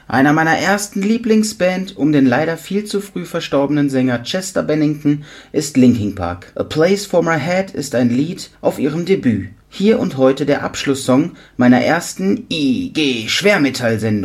Einer meiner ersten Lieblingsband um den leider viel zu früh verstorbenen Sänger Chester Bennington ist Linkin Park. A Place for My Head ist ein Lied auf ihrem Debüt. Hier und heute der Abschlusssong meiner ersten IG-Schwermetall-Sendung.